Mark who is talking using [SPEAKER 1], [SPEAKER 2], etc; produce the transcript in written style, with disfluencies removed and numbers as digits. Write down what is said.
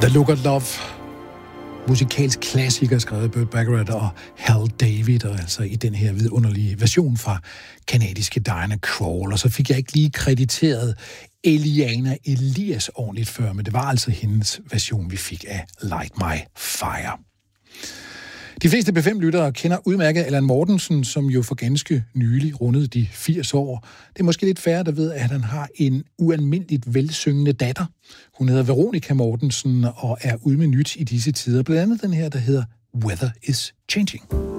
[SPEAKER 1] The Look of Love, musikalsk klassiker skrevet af Burt Bacharach og Hal David, og altså i den her vidunderlige version fra kanadiske Diana Krall. Og så fik jeg ikke lige krediteret Eliana Elias ordentligt før, men det var altså hendes version, vi fik af Light My Fire. De fleste P5-lyttere kender udmærket Allan Mortensen, som jo for ganske nylig rundede de 80 år. Det er måske lidt færre, der ved, at han har en ualmindeligt velsyngende datter. Hun hedder Veronica Mortensen og er ude med nyt i disse tider. Blandt andet den her, der hedder Weather is Changing.